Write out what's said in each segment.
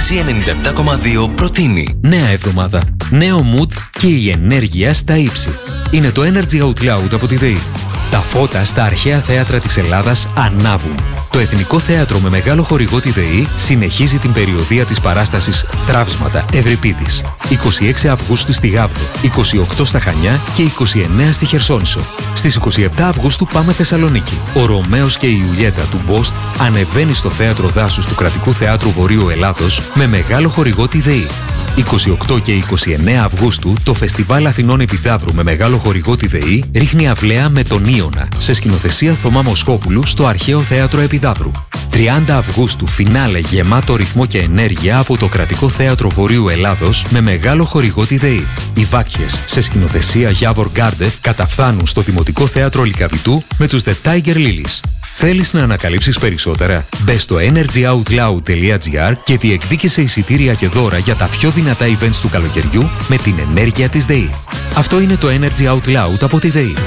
Easy 97,2 προτείνει. Νέα εβδομάδα, νέο mood και η ενέργεια στα ύψη. Είναι το Energy Out Loud από τη ΔΕΗ. Τα φώτα στα αρχαία θέατρα της Ελλάδας ανάβουν. Το Εθνικό Θέατρο με μεγάλο χορηγό τη ΔΕΗ συνεχίζει την περιοδεία της παράστασης Θραύσματα Ευρυπίδης. 26 Αυγούστου στη Γάβδο, 28 στα Χανιά και 29 στη Χερσόνησο. Στις 27 Αυγούστου πάμε Θεσσαλονίκη. Ο Ρωμαίος και η Ιουλιέτα του Μπόστ ανεβαίνει στο Θέατρο Δάσους του Κρατικού Θεάτρου Βορείου Ελλάδος με μεγάλο χορηγό τη ΔΕΗ. 28 και 29 Αυγούστου το Φεστιβάλ Αθηνών Επιδαύρου με μεγάλο χορηγό τη ΔΕΗ ρίχνει αυλαία με τον Ήωνα σε σκηνοθεσία Θωμά Μοσχόπουλου στο Αρχαίο Θέατρο Επιδαύρου. 30 Αυγούστου φινάλε γεμάτο ρυθμό και ενέργεια από το Κρατικό Θέατρο Βορείου Ελλάδος με μεγάλο χορηγό τη ΔΕΗ. Οι Βάκχες σε σκηνοθεσία Γιάβορ Γκάρντεφ καταφθάνουν στο Δημοτικό Θέατρο Λυκαβητού με τους The Tiger Lilies. Θέλεις να ανακαλύψεις περισσότερα? Μπες στο energyoutloud.gr και διεκδίκησε εισιτήρια και δώρα για τα πιο δυνατά events του καλοκαιριού με την ενέργεια της ΔΕΗ. Αυτό είναι το Energy Out Loud από τη ΔΕΗ.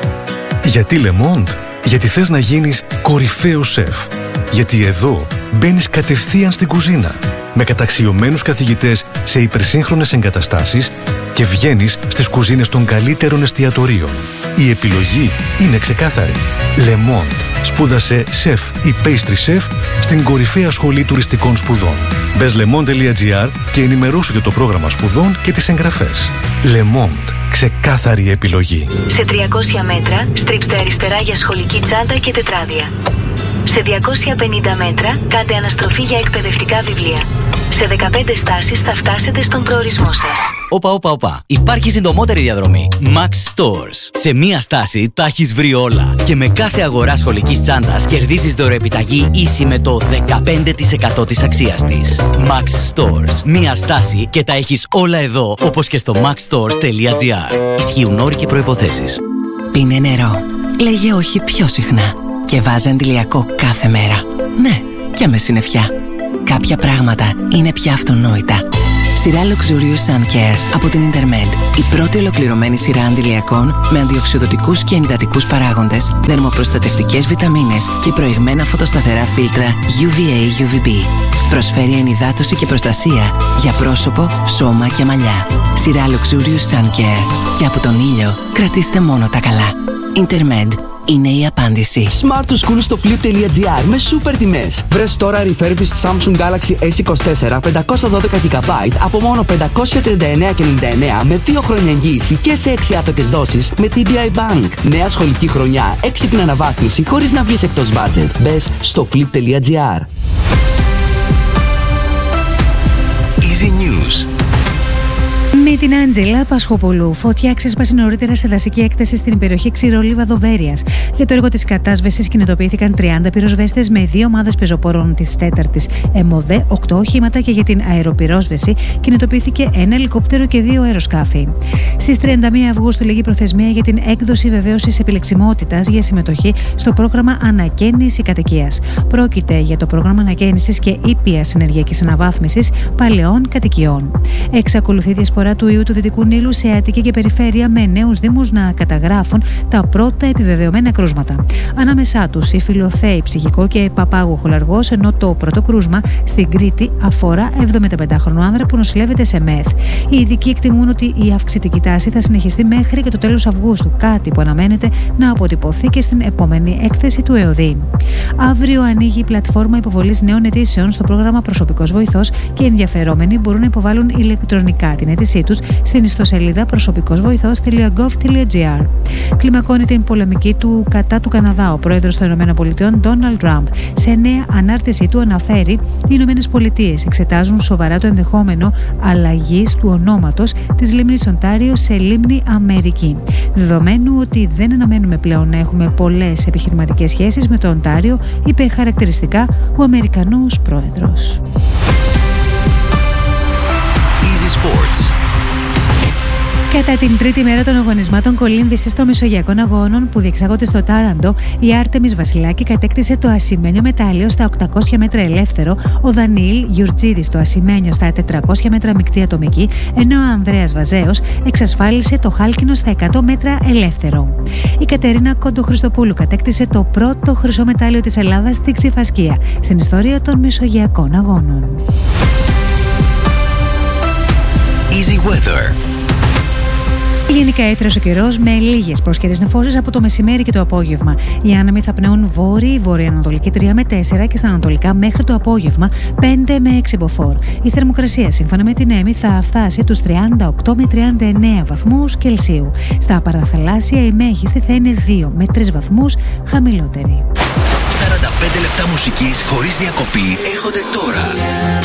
Γιατί Le Monde? Γιατί θες να γίνεις κορυφαίος σεφ. Γιατί εδώ μπαίνεις κατευθείαν στην κουζίνα με καταξιωμένους καθηγητές σε υπερσύγχρονες εγκαταστάσεις και βγαίνεις στις κουζίνες των καλύτερων εστιατορίων. Η επιλογή είναι ξεκάθαρη. Le Monde. Σπούδασε σεφ ή pastry chef στην κορυφαία σχολή τουριστικών σπουδών. Μπες lemonde.gr και ενημερώσου για το πρόγραμμα σπουδών και τις εγγραφές. Le Monde. Ξεκάθαρη επιλογή. Σε 300 μέτρα στρίψτε αριστερά για σχολική τσάντα και τετράδια. Σε 250 μέτρα κάντε αναστροφή για εκπαιδευτικά βιβλία. Σε 15 στάσεις θα φτάσετε στον προορισμό σας. Όπα. Υπάρχει συντομότερη διαδρομή. Max Stores. Σε μία στάση τα έχεις βρει όλα. Και με κάθε αγορά σχολικής τσάντας κερδίζεις δωρεοεπιταγή ίση με το 15% της αξίας της. Max Stores. Μία στάση και τα έχεις όλα εδώ, όπως και στο maxstores.gr. Ισχύουν όροι και προϋποθέσεις. Πίνε νερό. Λέγε όχι πιο συχνά. Και βάζε αντιλιακό κάθε μέρα. Ναι, και με συννεφιά. Κάποια πράγματα είναι πια αυτονόητα. Σειρά Luxurious Sun Care από την Intermed. Η πρώτη ολοκληρωμένη σειρά αντιλιακών με αντιοξυδοτικούς και ενυδατικούς παράγοντες, δερμοπροστατευτικές βιταμίνες και προηγμένα φωτοσταθερά φίλτρα UVA-UVB. Προσφέρει ενυδάτωση και προστασία για πρόσωπο, σώμα και μαλλιά. Σειρά Luxurious Sun Care. Και από τον ήλιο κρατήστε μόνο τα καλά. Intermed. Είναι η απάντηση. Smart to School στο flip.gr με σούπερ τιμές. Βρες τώρα refurbished Samsung Galaxy S24 512GB από μόνο 539,99 με 2 χρόνια εγγύηση και σε 6 άτοκες δόσεις με TBI Bank. Νέα σχολική χρονιά, έξυπνη αναβάθμιση χωρίς να βγεις εκτός budget. Μπες στο flip.gr. Easy News. Με την Άντζελα Πασχοπολού, φωτιά ξέσπασε νωρίτερα σε δασική έκταση στην περιοχή Ξηρολίβαδο Βέρειας. Για το έργο της κατάσβεσης κινητοποιήθηκαν 30 πυροσβέστες με 2 ομάδες πεζοπόρων της 4ης ΕΜΟΔΕ, 8 οχήματα και για την αεροπυρόσβεση κινητοποιήθηκε 1 ελικόπτερο και 2 αεροσκάφη. Στις 31 Αυγούστου λήγει προθεσμία για την έκδοση βεβαίωσης επιλεξιμότητας για συμμετοχή στο πρόγραμμα Ανακαίνιση Κατοικίας. Πρόκειται για το πρόγραμμα ανακαίνισης και ήπιας ενεργειακής αναβάθμισης παλαιών κατοικιών. Εξακολουθεί διασπορά του ιού του Δυτικού Νείλου σε Αττική και περιφέρεια, με νέους δήμους να καταγράφουν τα πρώτα επιβεβαιωμένα κρούσματα. Ανάμεσά τους η Φιλοθέη Ψυχικό και Παπάγου Χολαργός, ενώ το πρώτο κρούσμα στην Κρήτη αφορά 75χρονο άνδρα που νοσηλεύεται σε ΜΕΘ. Οι ειδικοί εκτιμούν ότι η αυξητική τάση θα συνεχιστεί μέχρι και το τέλος Αυγούστου, κάτι που αναμένεται να αποτυπωθεί και στην επόμενη έκθεση του ΕΟΔΗ. Αύριο ανοίγει η πλατφόρμα υποβολής νέων αιτήσεων στο πρόγραμμα Προσωπικός Βοηθός και οι ενδιαφερόμενοι μπορούν να υποβάλουν ηλεκτρονικά την αίτησή τους στην ιστοσελίδα προσωπικοσβοηθός.gov.gr. Κλιμακώνει την πολεμική του κατά του Καναδά. Ο πρόεδρος των ΗΠΑ, Ντόναλντ Τραμπ, σε νέα ανάρτησή του αναφέρει: οι ΗΠΑ εξετάζουν σοβαρά το ενδεχόμενο αλλαγής του ονόματος της λίμνης Οντάριο σε λίμνη Αμερική. Δεδομένου ότι δεν αναμένουμε πλέον να έχουμε πολλές επιχειρηματικές σχέσεις με το Οντάριο, είπε χαρακτηριστικά ο Αμερικανός πρόεδρος. Easy Sports. Κατά την τρίτη μέρα των αγωνισμάτων κολύμβησης των Μεσογειακών Αγώνων που διεξάγονται στο Τάραντο, η Άρτεμις Βασιλάκη κατέκτησε το ασημένιο μετάλλιο στα 800 μέτρα ελεύθερο, ο Δανιήλ Γιουρτζίδης το ασημένιο στα 400 μέτρα μεικτή ατομική, ενώ ο Ανδρέας Βαζέος εξασφάλισε το χάλκινο στα 100 μέτρα ελεύθερο. Η Κατερίνα Κοντοχρηστοπούλου κατέκτησε το πρώτο χρυσό μετάλλιο της Ελλάδας στην ξιφασκία στην ιστορία των Μεσογειακών Αγώνων. Easy Weather. Γενικά έθρος ο καιρός με λίγες πρόσχερες νεφώσεις από το μεσημέρι και το απόγευμα. Οι άνεμοι θα πνέουν βόρειο-ανατολική 3 με 4 και στα ανατολικά μέχρι το απόγευμα 5 με 6 μποφόρ. Η θερμοκρασία σύμφωνα με την ΕΜΗ θα φτάσει τους 38 με 39 βαθμούς Κελσίου. Στα παραθαλάσσια η μέγιστη θα είναι 2 με 3 βαθμούς χαμηλότερη. 45 λεπτά μουσικής χωρίς διακοπή έρχονται τώρα.